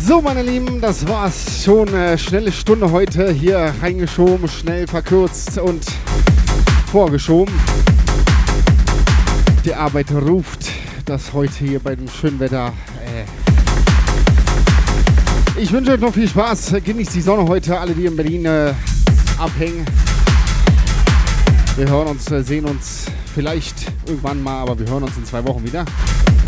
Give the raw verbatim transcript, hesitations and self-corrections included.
So, meine Lieben, das war's. Schon eine schnelle Stunde heute hier reingeschoben, schnell verkürzt und vorgeschoben. Die Arbeit ruft, das heute hier bei dem schönen Wetter. Äh ich wünsche euch noch viel Spaß. Genießt die Sonne heute, alle, die in Berlin äh, abhängen. Wir hören uns, äh, sehen uns vielleicht irgendwann mal, aber wir hören uns in zwei Wochen wieder.